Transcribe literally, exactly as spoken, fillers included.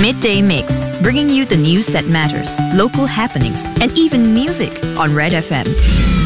Midday Mix, bringing you the news that matters, local happenings, and even music on Red F M.